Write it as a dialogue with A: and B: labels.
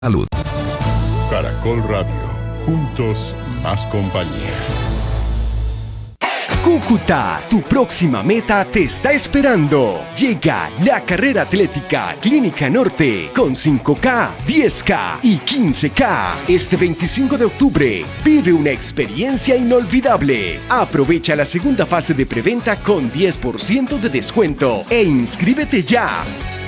A: Salud.
B: Caracol Radio. Juntos, más compañía.
C: Cúcuta, tu próxima meta te está esperando. Llega la carrera atlética Clínica Norte con 5K, 10K y 15K. Este 25 de octubre vive una experiencia inolvidable. Aprovecha la segunda fase de preventa con 10% de descuento e inscríbete ya.